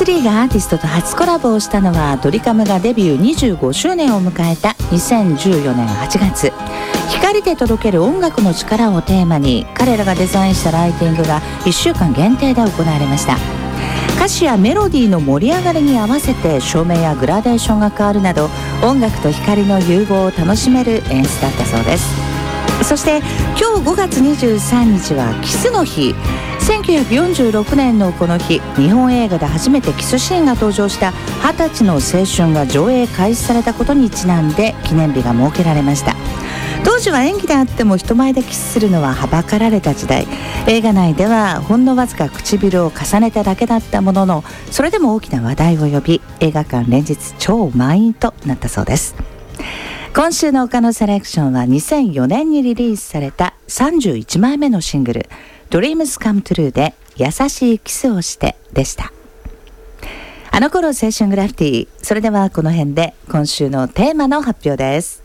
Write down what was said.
3がアーティストと初コラボをしたのは、ドリカムがデビュー25周年を迎えた2014年8月。光で届ける音楽の力をテーマに、彼らがデザインしたライティングが1週間限定で行われました。歌詞やメロディーの盛り上がりに合わせて照明やグラデーションが変わるなど、音楽と光の融合を楽しめる演出だったそうです。そして今日5月23日はキスの日。1946年のこの日、日本映画で初めてキスシーンが登場した20歳の青春が上映開始されたことにちなんで記念日が設けられました。当時は演技であっても人前でキスするのははばかられた時代。映画内ではほんのわずか唇を重ねただけだったものの、それでも大きな話題を呼び、映画館連日超満員となったそうです。今週の岡野セレクションは2004年にリリースされた31枚目のシングル Dreams Come True で優しいキスをしてでした。あの頃青春グラフィティ。それではこの辺で今週のテーマの発表です。